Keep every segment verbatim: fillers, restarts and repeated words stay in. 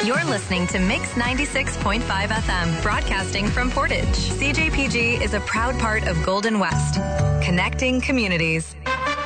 You're listening to Mix ninety-six point five F M, broadcasting from Portage. C J P G is a proud part of Golden West, connecting communities.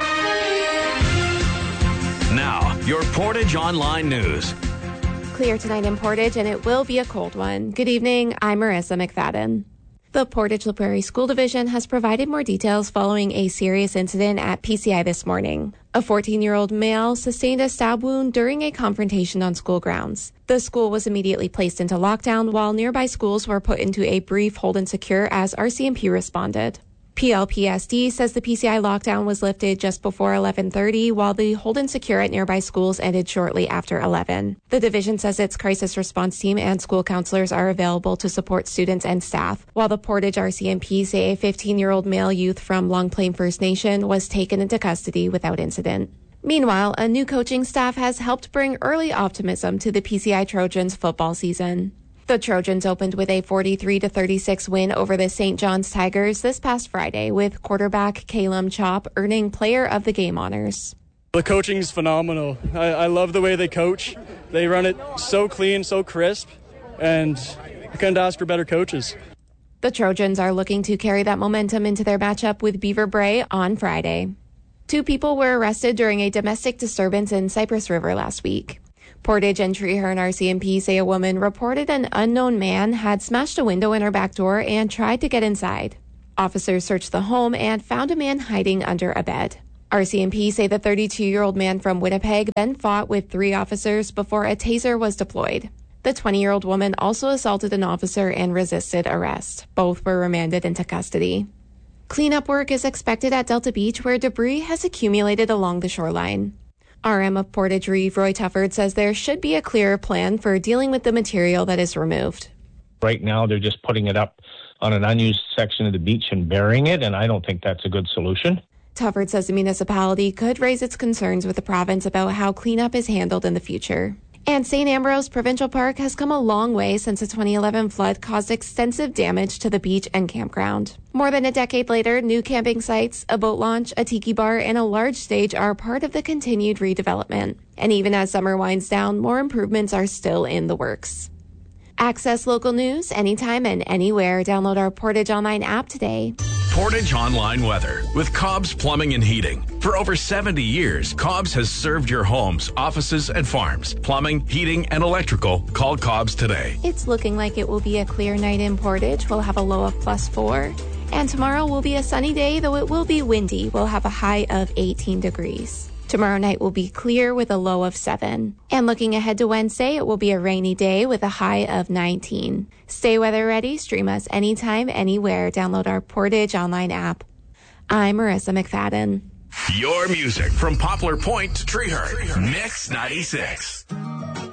Now, your Portage Online News. Clear tonight in Portage, and it will be a cold one. Good evening, I'm Marissa McFadden. The Portage La Prairie School Division has provided more details following a serious incident at P C I this morning. A fourteen-year-old male sustained a stab wound during a confrontation on school grounds. The school was immediately placed into lockdown while nearby schools were put into a brief hold and secure as R C M P responded. P L P S D says the P C I lockdown was lifted just before eleven thirty, while the hold and secure at nearby schools ended shortly after eleven. The division says its crisis response team and school counselors are available to support students and staff, while the Portage R C M P say a fifteen-year-old male youth from Long Plain First Nation was taken into custody without incident. Meanwhile, a new coaching staff has helped bring early optimism to the P C I Trojans football season. The Trojans opened with a forty-three to thirty-six win over the Saint John's Tigers this past Friday, with quarterback Calum Chop earning Player of the Game honors. The coaching's phenomenal. I, I love the way they coach. They run it so clean, so crisp, and I couldn't ask for better coaches. The Trojans are looking to carry that momentum into their matchup with Beaver Bray on Friday. Two people were arrested during a domestic disturbance in Cypress River last week. Portage and Treeherne R C M P say a woman reported an unknown man had smashed a window in her back door and tried to get inside. Officers searched the home and found a man hiding under a bed. R C M P say the thirty-two-year-old man from Winnipeg then fought with three officers before a taser was deployed. The twenty-year-old woman also assaulted an officer and resisted arrest. Both were remanded into custody. Cleanup work is expected at Delta Beach, where debris has accumulated along the shoreline. R M of Portage Reeve, Roy Tufford, says there should be a clearer plan for dealing with the material that is removed. Right now, they're just putting it up on an unused section of the beach and burying it, and I don't think that's a good solution. Tufford says the municipality could raise its concerns with the province about how cleanup is handled in the future. And Saint Ambrose Provincial Park has come a long way since the twenty eleven flood caused extensive damage to the beach and campground. More than a decade later, new camping sites, a boat launch, a tiki bar, and a large stage are part of the continued redevelopment. And even as summer winds down, more improvements are still in the works. Access local news anytime and anywhere. Download our Portage Online app today. Portage Online Weather with Cobb's Plumbing and Heating. For over seventy years, Cobb's has served your homes, offices, and farms. Plumbing, heating, and electrical. Call Cobb's today. It's looking like it will be a clear night in Portage. We'll have a low of plus four. And tomorrow will be a sunny day, though it will be windy. We'll have a high of eighteen degrees. Tomorrow night will be clear with a low of seven. And looking ahead to Wednesday, it will be a rainy day with a high of nineteen. Stay weather ready. Stream us anytime, anywhere. Download our Portage Online app. I'm Marissa McFadden. Your music from Poplar Point to Treeherne. Mix ninety-six.